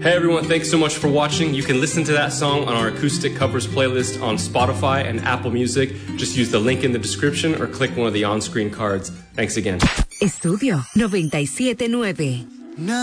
Hey everyone, thanks so much for watching. You can listen to that song on our acoustic covers playlist on Spotify and Apple Music. Just use the link in the description or click one of the on-screen cards. Thanks again. Estudio 97.9.